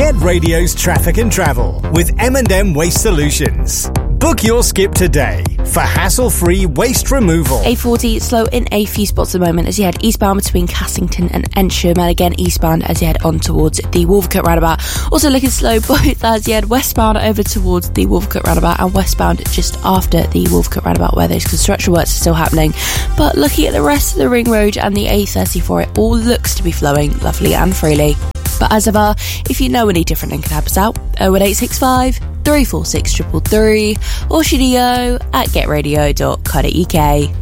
Get Radio's Traffic and Travel with M&M Waste Solutions. Book your skip today for hassle-free waste removal. A40 slow in a few spots at the moment as you head eastbound between Cassington and Ensham, and again eastbound as you head on towards the Wolvercote roundabout. Also looking slow both as you head westbound over towards the Wolvercote roundabout and westbound just after the Wolvercote roundabout where those construction works are still happening. But looking at the rest of the Ring Road and the A34, it all looks to be flowing lovely and freely. But as ever, if you know any different and can help us out, 01865 346 333 or studio@getradio.co.uk.